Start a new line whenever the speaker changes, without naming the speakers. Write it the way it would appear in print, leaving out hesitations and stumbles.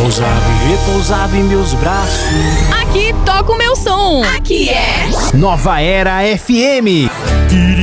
repousava em meus braços.
Aqui toca o meu som.
Aqui é
Nova Era FM.